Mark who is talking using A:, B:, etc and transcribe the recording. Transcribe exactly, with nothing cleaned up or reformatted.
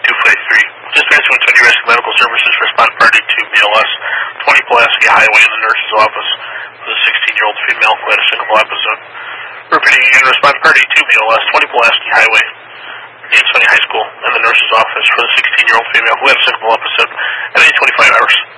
A: two forty-three. Dispatch to Tony Rescue Medical Services, respond party to B L S, twenty Pulaski Highway in the nurse's office with a sixteen-year-old female who had a single episode. Repeating again, respond party to B L S, twenty Pulaski Highway in Sunny High School in the nurse's office for the sixteen-year-old female who had a single episode at eight twenty-five hours.